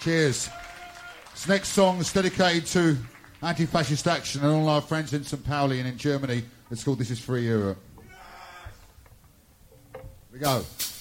Cheers. This next song is dedicated to anti-fascist action and all our friends in St. Pauli and in Germany. It's called This Is Free Europe. Here we go.